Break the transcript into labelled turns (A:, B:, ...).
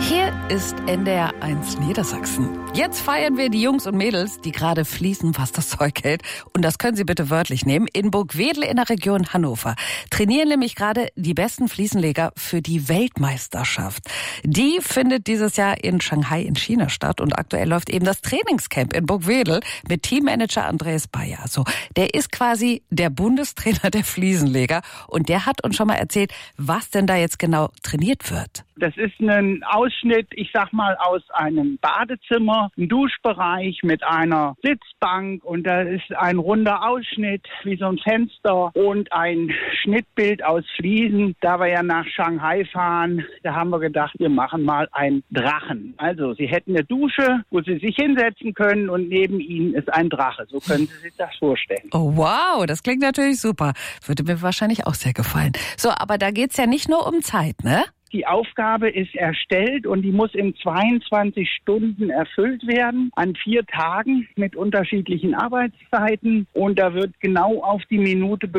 A: Hier ist NDR 1 Niedersachsen. Jetzt feiern wir die Jungs und Mädels, die gerade fließen, was das Zeug hält. Und das können Sie bitte wörtlich nehmen. In Burgwedel in der Region Hannover trainieren nämlich gerade die besten Fliesenleger für die Weltmeisterschaft. Die findet dieses Jahr in Shanghai in China statt. Und aktuell läuft eben das Trainingscamp in Burgwedel mit Teammanager Andreas Bayer. Also, der ist quasi der Bundestrainer der Fliesenleger. Und der hat uns schon mal erzählt, was denn da jetzt genau trainiert wird.
B: Das ist ein Ausschnitt, ich sag mal, aus einem Badezimmer, ein Duschbereich mit einer Sitzbank und da ist ein runder Ausschnitt wie so ein Fenster und ein Schnittbild aus Fliesen. Da wir ja nach Shanghai fahren, da haben wir gedacht, wir machen mal einen Drachen. Also Sie hätten eine Dusche, wo Sie sich hinsetzen können und neben Ihnen ist ein Drache. So können Sie sich das vorstellen.
A: Oh wow, das klingt natürlich super. Würde mir wahrscheinlich auch sehr gefallen. So, aber da geht's ja nicht nur um Zeit, ne?
B: Die Aufgabe ist erstellt und die muss in 22 Stunden erfüllt werden, an 4 Tagen mit unterschiedlichen Arbeitszeiten. Und da wird genau auf die Minute